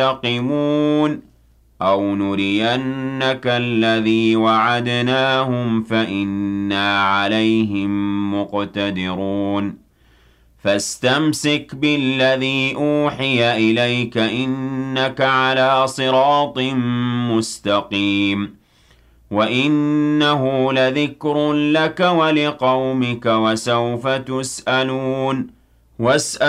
ينتقمون أَوْ نُرِيَنَّكَ الَّذِي وَعَدْنَاهُمْ فَإِنَّا عَلَيْهِم مُّقْتَدِرُونَ فَاسْتَمْسِكْ بِالَّذِي أُوحِيَ إِلَيْكَ إِنَّكَ عَلَىٰ صِرَاطٍ مُّسْتَقِيمٍ وَإِنَّهُ لَذِكْرٌ لَّكَ وَلِقَوْمِكَ وَسَوْفَ تُسْأَلُونَ